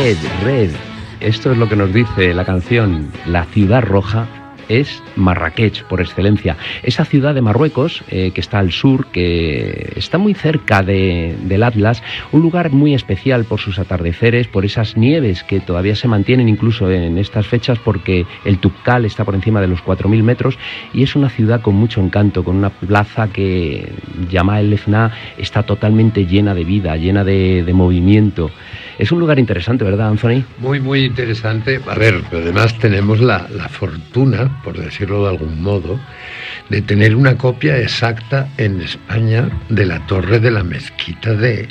Red. Esto es lo que nos dice la canción. La ciudad roja es Marrakech, por excelencia. Esa ciudad de Marruecos, que está al sur, que está muy cerca del Atlas, un lugar muy especial por sus atardeceres, por esas nieves que todavía se mantienen incluso en estas fechas, porque el Toubkal está por encima de los 4.000 metros, y es una ciudad con mucho encanto, con una plaza que, llamada El Lefna, está totalmente llena de vida, llena de movimiento. Es un lugar interesante, ¿verdad, Anthony? Muy, muy interesante. A ver, además tenemos la fortuna, por decirlo de algún modo, de tener una copia exacta en España de la torre de la mezquita de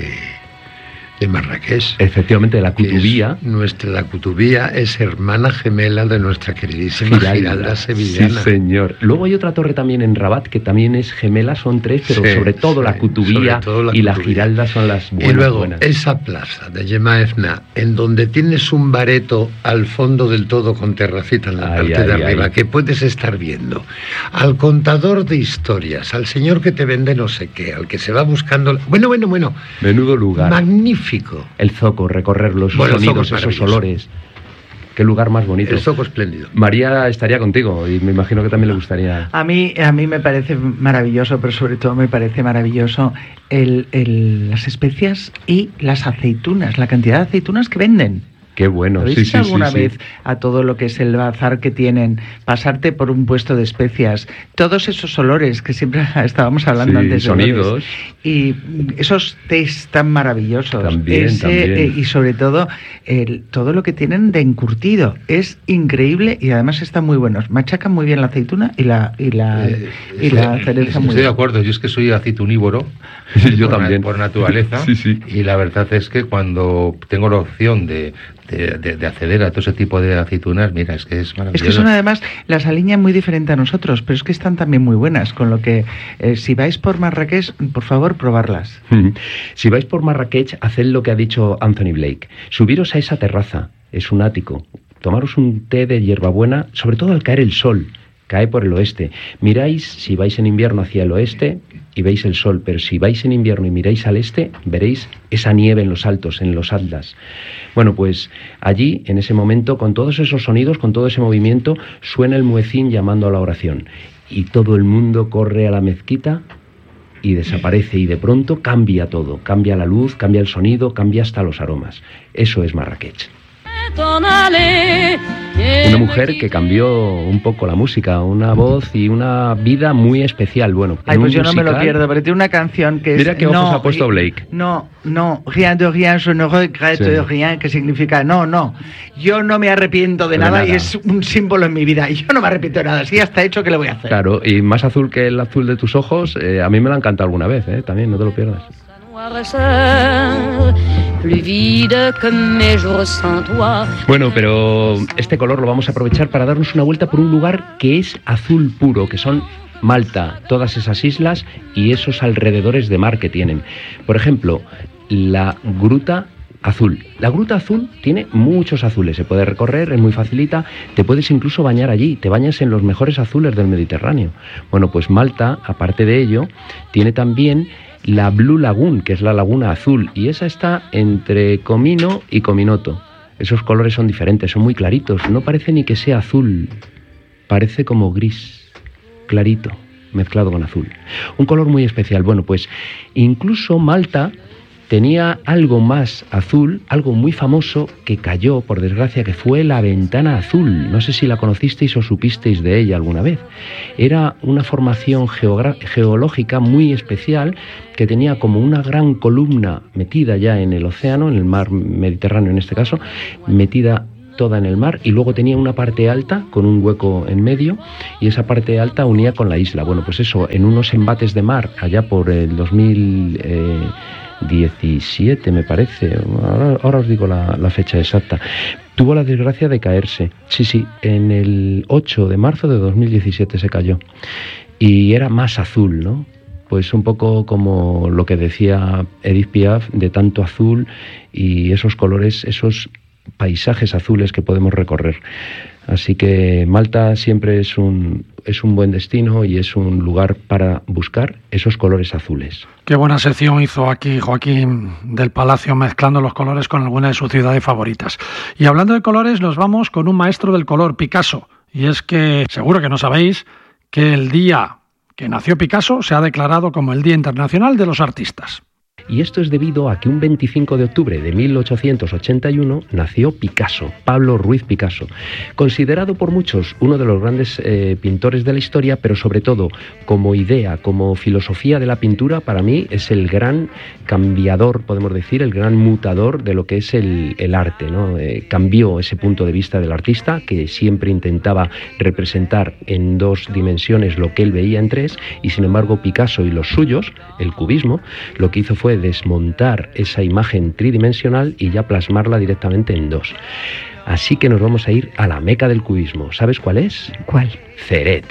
Marrakech. Efectivamente, la Kutubía. La Kutubía es hermana gemela de nuestra queridísima Giralda sevillana. Sí, señor. Luego hay otra torre también en Rabat que también es gemela, son tres, pero sobre todo la Kutubía y la Giralda son las buenas. Y luego esa plaza de Yemaefna, en donde tienes un bareto al fondo del todo con terracita en la parte de arriba, que puedes estar viendo al contador de historias, al señor que te vende no sé qué, al que se va buscando... Bueno. Menudo lugar. Magnífico. El Zoco, recorrerlo, esos sonidos, esos olores. Qué lugar más bonito. El Zoco espléndido. María estaría contigo y me imagino que también le gustaría. A mí me parece maravilloso, pero sobre todo me parece maravilloso las especias y las aceitunas, la cantidad de aceitunas que venden. Qué bueno. ¿Habéis ido alguna vez a todo lo que es el bazar que tienen? Pasarte por un puesto de especias, todos esos olores que siempre estábamos hablando antes de sonidos. Olores, y esos tés tan maravillosos. También. Y sobre todo, todo lo que tienen de encurtido. Es increíble y además están muy buenos. Machacan muy bien la aceituna y la cereza muy bien. Estoy de acuerdo, yo es que soy aceitunívoro. Yo también. Por naturaleza. Sí. Y la verdad es que cuando tengo la opción de acceder a todo ese tipo de aceitunas, mira, es que es maravilloso. Es que son además, las alinean muy diferente a nosotros, pero es que están también muy buenas, con lo que si vais por Marrakech, por favor, probarlas. Si vais por Marrakech, haced lo que ha dicho Anthony Blake. Subiros a esa terraza, es un ático, tomaros un té de hierbabuena, sobre todo al caer el sol. Cae por el oeste. Miráis, si vais en invierno, hacia el oeste y veis el sol, pero si vais en invierno y miráis al este, veréis esa nieve en los altos, en los Atlas. Bueno, pues allí, en ese momento, con todos esos sonidos, con todo ese movimiento, suena el muecín llamando a la oración. Y todo el mundo corre a la mezquita y desaparece, y de pronto cambia todo. Cambia la luz, cambia el sonido, cambia hasta los aromas. Eso es Marrakech. Una mujer que cambió un poco la música, una voz y una vida muy especial. Bueno, pues yo musical, no me lo pierdo, pero tiene una canción que mira qué ojos ha puesto Blake. No, rien de rien, je ne regrette rien, que significa no. Yo no me arrepiento de nada y es un símbolo en mi vida. Yo no me arrepiento de nada, si ya está hecho, ¿qué le voy a hacer? Claro, y más azul que el azul de tus ojos, a mí me lo han cantado alguna vez, también, no te lo pierdas. Bueno, pero este color lo vamos a aprovechar para darnos una vuelta por un lugar que es azul puro, que son Malta, todas esas islas y esos alrededores de mar que tienen. Por ejemplo, la Gruta Azul. La Gruta Azul tiene muchos azules, se puede recorrer, es muy facilita, te puedes incluso bañar allí, te bañas en los mejores azules del Mediterráneo. Bueno, pues Malta, aparte de ello, tiene también la Blue Lagoon, que es la laguna azul, y esa está entre Comino y Cominoto. Esos colores son diferentes, son muy claritos, no parece ni que sea azul, parece como gris, clarito, mezclado con azul. Un color muy especial. Bueno, pues incluso Malta tenía algo más azul, algo muy famoso que cayó, por desgracia, que fue la Ventana Azul. No sé si la conocisteis o supisteis de ella alguna vez. Era una formación geológica muy especial que tenía como una gran columna metida ya en el océano, en el mar Mediterráneo en este caso, metida toda en el mar, y luego tenía una parte alta con un hueco en medio, y esa parte alta unía con la isla. Bueno, pues eso, en unos embates de mar allá por el 2017 me parece, ahora os digo la fecha exacta, tuvo la desgracia de caerse. Sí, en el 8 de marzo de 2017 se cayó, y era más azul, ¿no? Pues un poco como lo que decía Edith Piaf, de tanto azul y esos colores, esos paisajes azules que podemos recorrer. Así que Malta siempre es un buen destino y es un lugar para buscar esos colores azules. Qué buena sección hizo aquí Joaquín del Palacio, mezclando los colores con algunas de sus ciudades favoritas. Y hablando de colores, nos vamos con un maestro del color, Picasso. Y es que seguro que no sabéis que el día que nació Picasso se ha declarado como el Día Internacional de los Artistas. Y esto es debido a que un 25 de octubre de 1881 nació Picasso, Pablo Ruiz Picasso, considerado por muchos uno de los grandes pintores de la historia, pero sobre todo como idea, como filosofía de la pintura, para mí es el gran cambiador, podemos decir, el gran mutador de lo que es el arte, ¿no? Cambió ese punto de vista del artista, que siempre intentaba representar en dos dimensiones lo que él veía en tres, y sin embargo Picasso y los suyos, el cubismo, lo que hizo fue desmontar esa imagen tridimensional y ya plasmarla directamente en dos. Así que nos vamos a ir a la meca del cubismo. ¿Sabes cuál es? ¿Cuál? Céret.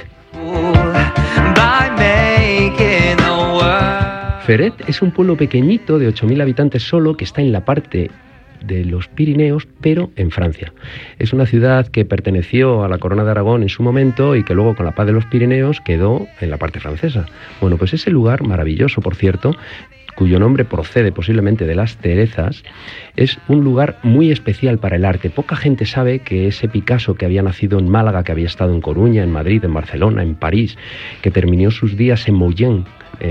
Céret es un pueblo pequeñito de 8.000 habitantes solo, que está en la parte de los Pirineos, pero en Francia. Es una ciudad que perteneció a la Corona de Aragón en su momento y que luego, con la paz de los Pirineos, quedó en la parte francesa. Bueno, pues ese lugar maravilloso, por cierto, cuyo nombre procede posiblemente de las cerezas, es un lugar muy especial para el arte. Poca gente sabe que ese Picasso, que había nacido en Málaga, que había estado en Coruña, en Madrid, en Barcelona, en París, que terminó sus días en Mollén,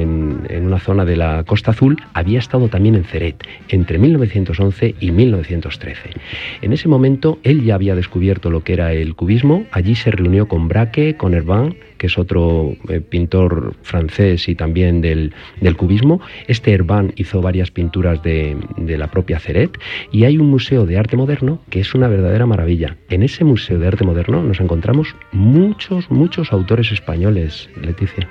en una zona de la Costa Azul, había estado también en Céret entre 1911 y 1913. En ese momento él ya había descubierto lo que era el cubismo. Allí se reunió con Braque, con Herbin, que es otro pintor francés y también del cubismo. Este Herbin hizo varias pinturas de la propia Céret, y hay un museo de arte moderno que es una verdadera maravilla. En ese museo de arte moderno nos encontramos muchos autores españoles, Leticia.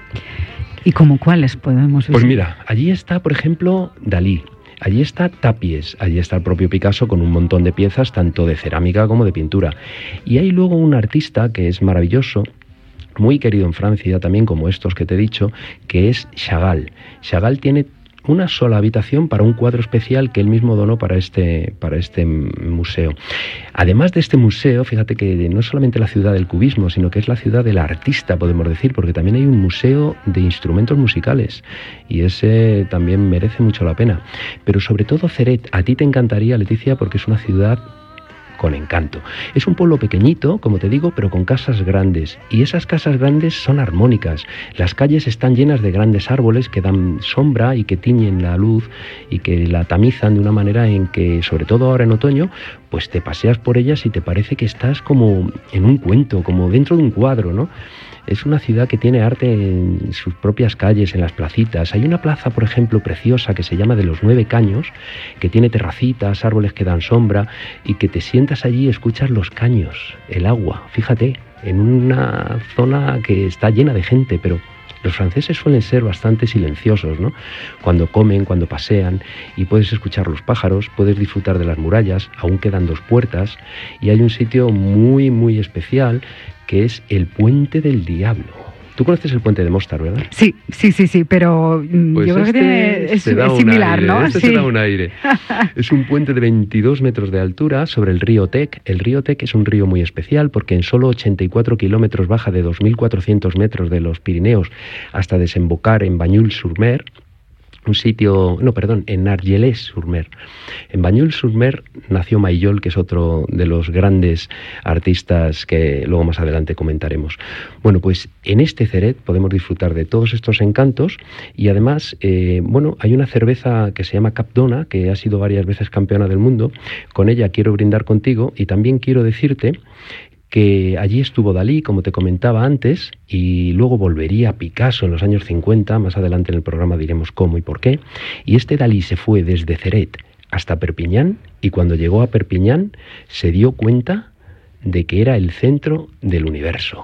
¿Y como cuáles podemos ver? Pues mira, allí está, por ejemplo, Dalí. Allí está Tapies, allí está el propio Picasso con un montón de piezas, tanto de cerámica como de pintura. Y hay luego un artista que es maravilloso, muy querido en Francia también, como estos que te he dicho, que es Chagall. Chagall tiene una sola habitación para un cuadro especial que él mismo donó para este museo. Además de este museo, fíjate que no es solamente la ciudad del cubismo, sino que es la ciudad del artista, podemos decir, porque también hay un museo de instrumentos musicales, y ese también merece mucho la pena. Pero sobre todo Céret, a ti te encantaría, Leticia, porque es una ciudad con encanto. Es un pueblo pequeñito, como te digo, pero con casas grandes, y esas casas grandes son armónicas. Las calles están llenas de grandes árboles que dan sombra y que tiñen la luz y que la tamizan de una manera en que, sobre todo ahora en otoño, pues te paseas por ellas y te parece que estás como en un cuento, como dentro de un cuadro, ¿no? Es una ciudad que tiene arte en sus propias calles, en las placitas. Hay una plaza, por ejemplo, preciosa que se llama de los 9 Caños, que tiene terracitas, árboles que dan sombra, y que te sientas allí y escuchas los caños, el agua. Fíjate, en una zona que está llena de gente, pero los franceses suelen ser bastante silenciosos, ¿no? Cuando comen, cuando pasean, y puedes escuchar los pájaros, puedes disfrutar de las murallas. Aún quedan 2 puertas, y hay un sitio muy especial, que es el Puente del Diablo. Tú conoces el Puente de Mostar, ¿verdad? Sí, pero pues yo creo que es similar, aire, ¿no? Se da un aire. Es un puente de 22 metros de altura sobre el río Tec. El río Tec es un río muy especial porque en solo 84 kilómetros baja de 2.400 metros de los Pirineos hasta desembocar en Bagnols-sur-Mer, en Argelès-sur-Mer. En Bagnols-sur-Mer nació Maillol, que es otro de los grandes artistas que luego más adelante comentaremos. Bueno, pues en este Céret podemos disfrutar de todos estos encantos, y además, hay una cerveza que se llama Cap d'Ona, que ha sido varias veces campeona del mundo. Con ella quiero brindar contigo, y también quiero decirte que allí estuvo Dalí, como te comentaba antes, y luego volvería Picasso en los años 50, más adelante en el programa diremos cómo y por qué, y este Dalí se fue desde Céret hasta Perpiñán, y cuando llegó a Perpiñán se dio cuenta de que era el centro del universo.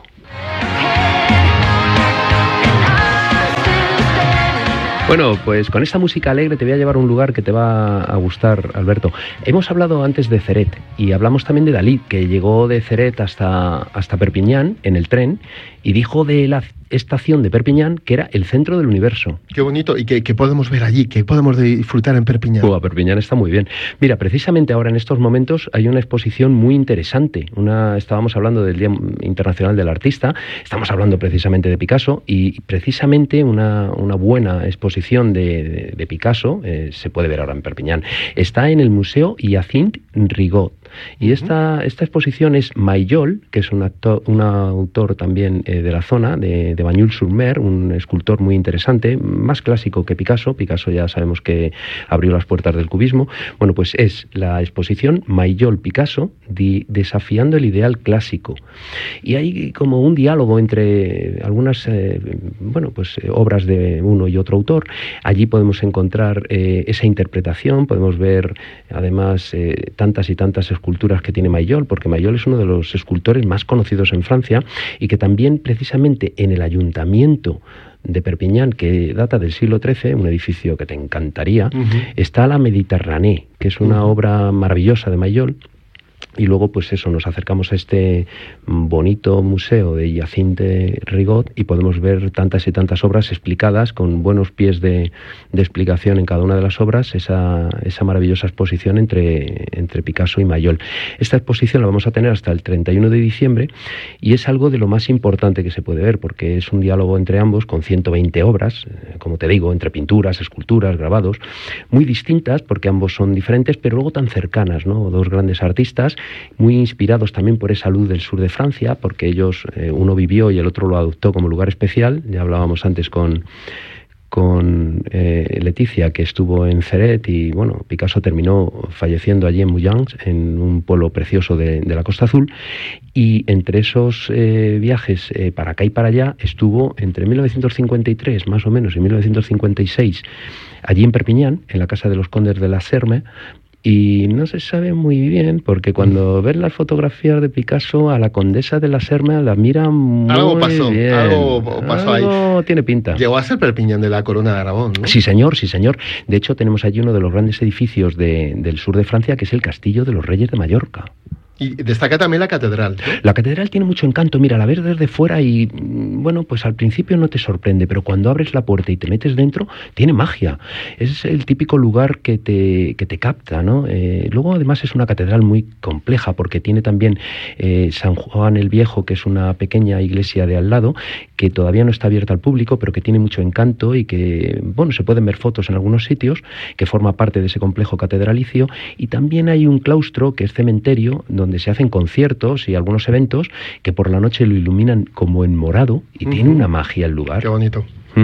Bueno, pues con esta música alegre te voy a llevar a un lugar que te va a gustar, Alberto. Hemos hablado antes de Céret y hablamos también de Dalí, que llegó de Céret hasta Perpiñán en el tren, y dijo de la estación de Perpiñán que era el centro del universo. Qué bonito. ¿Y qué podemos ver allí? ¿Qué podemos disfrutar en Perpiñán? Perpiñán está muy bien. Mira, precisamente ahora en estos momentos hay una exposición muy interesante. Estábamos hablando del Día Internacional del Artista, estamos hablando precisamente de Picasso, y precisamente una buena exposición de Picasso se puede ver ahora en Perpiñán. Está en el Museo Hyacinthe Rigaud. Y esta exposición es Mayol, que es un autor también de la zona, de Bagnols-sur-Mer, un escultor muy interesante, más clásico que Picasso. Picasso ya sabemos que abrió las puertas del cubismo. Bueno, pues es la exposición Mayol-Picasso, desafiando el ideal clásico. Y hay como un diálogo entre algunas obras de uno y otro autor. Allí podemos encontrar esa interpretación, podemos ver además tantas y tantas esculturas que tiene Mayol, porque Mayol es uno de los escultores más conocidos en Francia y que también precisamente en el ayuntamiento de Perpiñán, que data del siglo XIII, un edificio que te encantaría, está la Méditerranée, que es una obra maravillosa de Mayol. Y luego, pues eso, nos acercamos a este bonito museo de Hyacinthe Rigaud y podemos ver tantas y tantas obras explicadas con buenos pies de explicación en cada una de las obras, esa maravillosa exposición entre Picasso y Mayol. Esta exposición la vamos a tener hasta el 31 de diciembre y es algo de lo más importante que se puede ver, porque es un diálogo entre ambos con 120 obras, como te digo, entre pinturas, esculturas, grabados, muy distintas porque ambos son diferentes, pero luego tan cercanas, ¿no? Dos grandes artistas muy inspirados también por esa luz del sur de Francia, porque ellos, uno vivió y el otro lo adoptó como lugar especial. Ya hablábamos antes con Leticia, que estuvo en Ceret, y bueno, Picasso terminó falleciendo allí en Moulins, en un pueblo precioso de la Costa Azul, y entre esos viajes para acá y para allá estuvo entre 1953 más o menos y 1956 allí en Perpiñán, en la casa de los condes de la Serme. Y no se sabe muy bien, porque cuando ves las fotografías de Picasso, a la condesa de la Serme la mira muy bien. Algo pasó ahí. Tiene pinta. Llegó a ser Perpiñán de la Corona de Aragón, ¿no? Sí, señor, sí, señor. De hecho, tenemos allí uno de los grandes edificios del sur de Francia, que es el Castillo de los Reyes de Mallorca. Y destaca también la catedral, ¿no? La catedral tiene mucho encanto. Mira, la ves desde fuera y, bueno, pues al principio no te sorprende, pero cuando abres la puerta y te metes dentro, tiene magia. Es el típico lugar que te capta, ¿no? Luego, además, es una catedral muy compleja porque tiene también San Juan el Viejo, que es una pequeña iglesia de al lado, que todavía no está abierta al público, pero que tiene mucho encanto y que, bueno, se pueden ver fotos en algunos sitios, que forma parte de ese complejo catedralicio. Y también hay un claustro, que es cementerio, donde se hacen conciertos y algunos eventos que por la noche lo iluminan como en morado y tiene una magia el lugar. Qué bonito.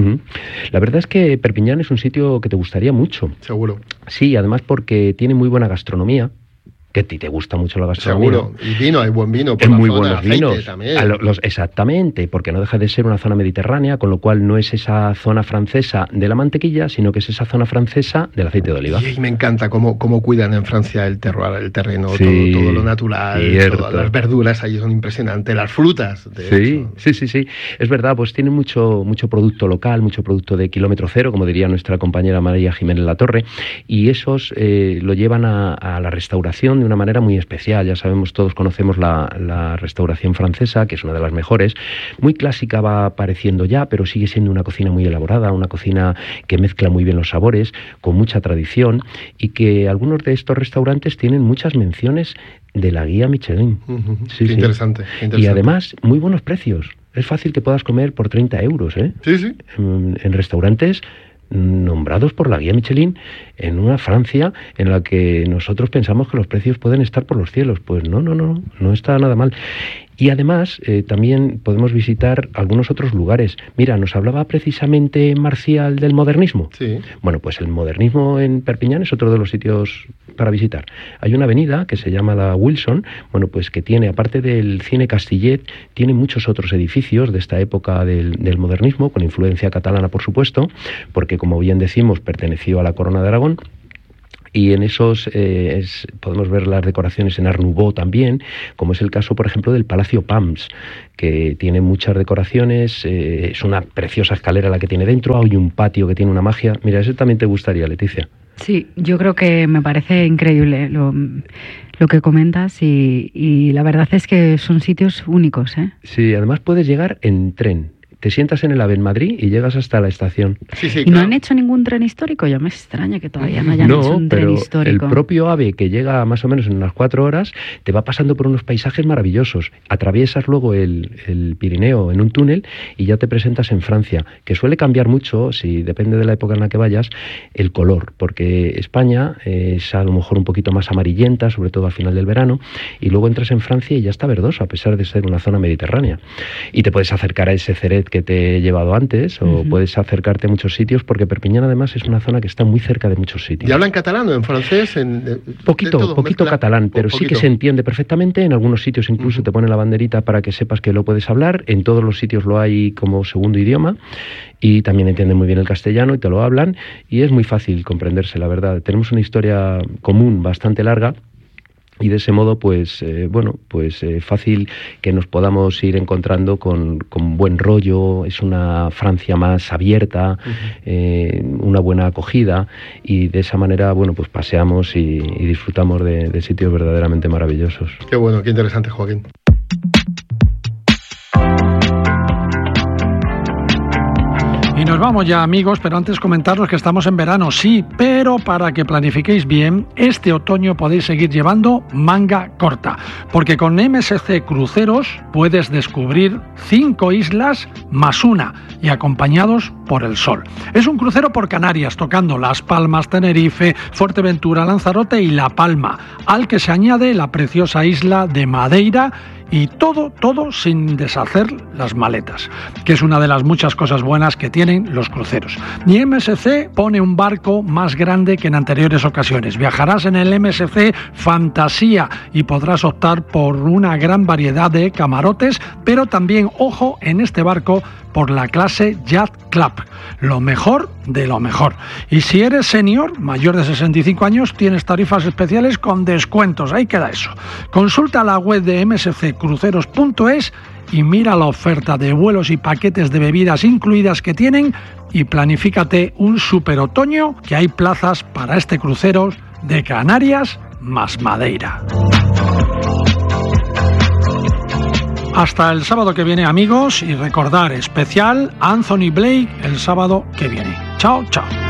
La verdad es que Perpiñán es un sitio que te gustaría mucho. Seguro. Sí, además porque tiene muy buena gastronomía, que a ti te gusta mucho la gastronomía. Seguro. Y vino, hay buen vino por la muy zona, buenos vinos también. Exactamente, porque no deja de ser una zona mediterránea, con lo cual no es esa zona francesa de la mantequilla, sino que es esa zona francesa del aceite de oliva. Y me encanta cómo cuidan en Francia el terroir, el terreno, sí, todo lo natural, todas las verduras allí son impresionantes, las frutas. Sí. Es verdad, pues tienen mucho producto local, mucho producto de kilómetro cero, como diría nuestra compañera María Jiménez Latorre, y esos lo llevan a la restauración de una manera muy especial. Ya sabemos, todos conocemos la restauración francesa, que es una de las mejores. Muy clásica va apareciendo ya, pero sigue siendo una cocina muy elaborada, una cocina que mezcla muy bien los sabores, con mucha tradición, y que algunos de estos restaurantes tienen muchas menciones de la guía Michelin. Sí. Interesante. Y además, muy buenos precios. Es fácil que puedas comer por 30 euros, ¿eh? Sí. En restaurantes nombrados por la guía Michelin, en una Francia en la que nosotros pensamos que los precios pueden estar por los cielos. Pues no está nada mal. Y además también podemos visitar algunos otros lugares. Mira, nos hablaba precisamente Marcial del modernismo. Sí. Bueno, pues el modernismo en Perpiñán es otro de los sitios para visitar. Hay una avenida que se llama la Wilson, bueno, pues que tiene, aparte del cine Castillet, tiene muchos otros edificios de esta época del modernismo, con influencia catalana, por supuesto, porque, como bien decimos, perteneció a la Corona de Aragón. Y en esos podemos ver las decoraciones en Art Nouveau también, como es el caso, por ejemplo, del Palacio Pams, que tiene muchas decoraciones, es una preciosa escalera la que tiene dentro, hay un patio que tiene una magia. Mira, ese también te gustaría, Leticia. Sí, yo creo que me parece increíble lo que comentas y la verdad es que son sitios únicos, ¿eh? Sí, además puedes llegar en tren. Te sientas en el AVE en Madrid y llegas hasta la estación. Sí, ¿Y claro. no han hecho ningún tren histórico? Ya me extraña que todavía no hayan hecho un tren histórico. El propio AVE, que llega más o menos en unas 4 horas, te va pasando por unos paisajes maravillosos. Atraviesas luego el Pirineo en un túnel y ya te presentas en Francia, que suele cambiar mucho, si depende de la época en la que vayas, el color, porque España es a lo mejor un poquito más amarillenta, sobre todo al final del verano, y luego entras en Francia y ya está verdoso, a pesar de ser una zona mediterránea. Y te puedes acercar a ese Ceret que te he llevado antes, o puedes acercarte a muchos sitios, porque Perpiñán además es una zona que está muy cerca de muchos sitios. ¿Y hablan catalán o en francés? Poquito catalán, pero sí que se entiende perfectamente. En algunos sitios incluso te ponen la banderita para que sepas que lo puedes hablar. En todos los sitios lo hay como segundo idioma, y también entienden muy bien el castellano y te lo hablan, y es muy fácil comprenderse, la verdad. Tenemos una historia común bastante larga, y de ese modo, fácil que nos podamos ir encontrando con buen rollo. Es una Francia más abierta, una buena acogida, y de esa manera, pues paseamos y disfrutamos de sitios verdaderamente maravillosos. Qué bueno, qué interesante, Joaquín. Y nos vamos ya, amigos, pero antes comentaros que estamos en verano, sí, pero para que planifiquéis bien, este otoño podéis seguir llevando manga corta, porque con MSC Cruceros puedes descubrir 5 islas más una, y acompañados por el sol. Es un crucero por Canarias, tocando Las Palmas, Tenerife, Fuerteventura, Lanzarote y La Palma, al que se añade la preciosa isla de Madeira, y todo sin deshacer las maletas, que es una de las muchas cosas buenas que tienen los cruceros. Y MSC pone un barco más grande que en anteriores ocasiones. Viajarás en el MSC Fantasía y podrás optar por una gran variedad de camarotes, pero también, ojo, en este barco por la clase Yacht Club, lo mejor de lo mejor. Y si eres senior, mayor de 65 años, tienes tarifas especiales con descuentos. Ahí queda eso. Consulta la web de msccruceros.es y mira la oferta de vuelos y paquetes de bebidas incluidas que tienen, y planifícate un super otoño, que hay plazas para este crucero de Canarias más Madeira. Hasta el sábado que viene, amigos, y recordar, especial Anthony Blake el sábado que viene. Chao, chao.